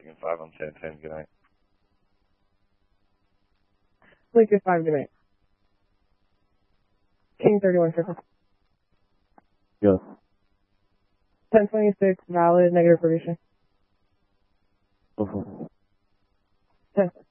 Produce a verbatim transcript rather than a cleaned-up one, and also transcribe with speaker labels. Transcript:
Speaker 1: Lincoln five on ten ten. Good night.
Speaker 2: Lincoln five, good night. King thirty-one, circle.
Speaker 3: Go.
Speaker 2: ten twenty-six, valid, negative probation.
Speaker 3: Go for it.
Speaker 2: ten.